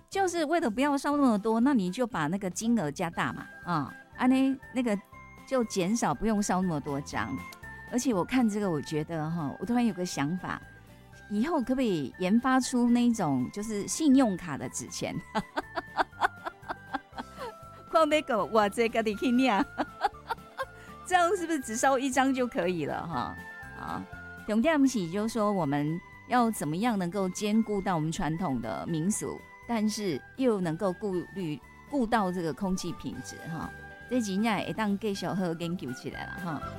就是为了不要烧那么多，那你就把那个金额加大嘛，那个就减少，不用烧那么多张。而且我看这个，我觉得我突然有个想法，以后可不可以研发出那一种就是信用卡的纸钱？看那个哇，这个你去念，这样是不是只烧一张就可以了哈？啊，重点是就是说我们要怎么样能够兼顾到我们传统的民俗，但是又能够顾到这个空气品质哈？这几年会当继续好研究起来了哈。